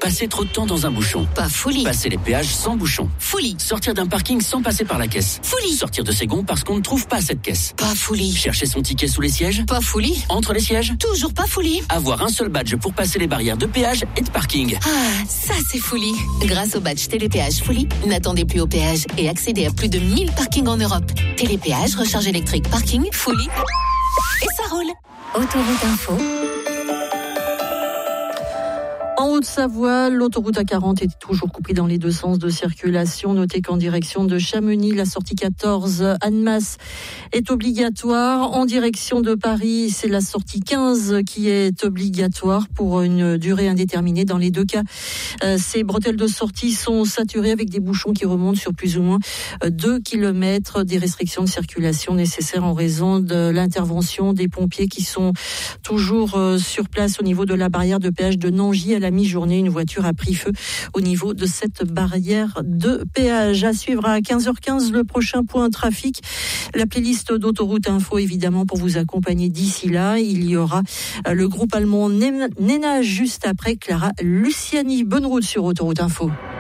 Passer trop de temps dans un bouchon. Pas folie. Passer les péages sans bouchon. Folie. Sortir d'un parking sans passer par la caisse. Folie. Sortir de ses gonds parce qu'on ne trouve pas cette caisse. Pas folie. Chercher son ticket sous les sièges. Pas folie. Entre les sièges. Toujours pas folie. Avoir un seul badge pour passer les barrières de péage et de parking. Ah, ça c'est folie. Grâce au badge Télépéage Folie, n'attendez plus au péage et accédez à plus de 1000 parkings en Europe. Télépéage, recharge électrique, parking, Folie. Et ça roule. Autoroute Info. En Haute-Savoie, l'autoroute A40 est toujours coupée dans les deux sens de circulation. Notez qu'en direction de Chamonix, la sortie 14 Annemasse est obligatoire. En direction de Paris, c'est la sortie 15 qui est obligatoire pour une durée indéterminée. Dans les deux cas, ces bretelles de sortie sont saturées avec des bouchons qui remontent sur plus ou moins 2 kilomètres. Des restrictions de circulation nécessaires en raison de l'intervention des pompiers qui sont toujours sur place au niveau de la barrière de péage de Nangy. À la mi-journée, une voiture a pris feu au niveau de cette barrière de péage. À suivre à 15h15 le prochain point trafic. La playlist d'Autoroute Info, évidemment, pour vous accompagner d'ici là. Il y aura le groupe allemand Nena juste après Clara Luciani. Bonne route sur Autoroute Info.